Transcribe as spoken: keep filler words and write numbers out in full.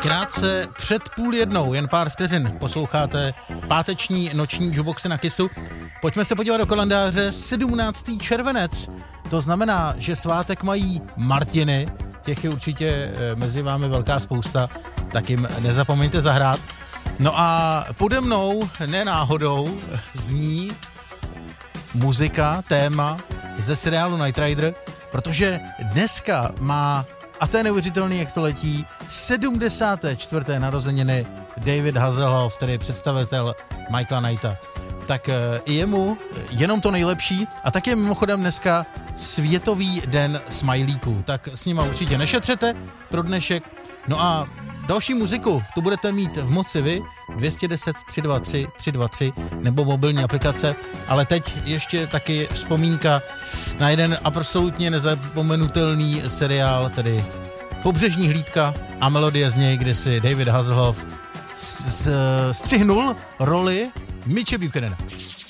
Krátce před půl jednou, jen pár vteřin, posloucháte páteční noční jukeboxy na Kissu. Pojďme se podívat do kalendáře. sedmnáctý červenec, to znamená, že svátek mají Martiny, těch je určitě mezi vámi velká spousta, tak jim nezapomeňte zahrát. No a pode mnou, ne náhodou, zní muzika, téma ze seriálu Knight Rider, protože dneska má, a to je neuvěřitelný, jak to letí, sedmdesáté čtvrté narozeniny David Hasselhoff, který je představitel Michaela Knighta. Tak i jemu jenom to nejlepší. A tak je mimochodem dneska Světový den smajlíků. Tak s nima určitě nešetřete pro dnešek. No a další muziku tu budete mít v moci vy, dvě stě deset, tři dva tři, tři dva tři nebo mobilní aplikace, ale teď ještě taky vzpomínka na jeden absolutně nezapomenutelný seriál, tedy Pobřežní hlídka a melodie z něj, kde si David Hasselhoff střihnul roli Mitche Buchanana.